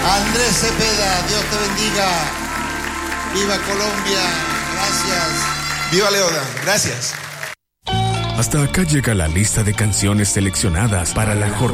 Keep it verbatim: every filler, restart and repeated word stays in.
Andrés Cepeda, Dios te bendiga. Viva Colombia, gracias. Viva Leoda, gracias. Hasta acá llega la lista de canciones seleccionadas para la jornada.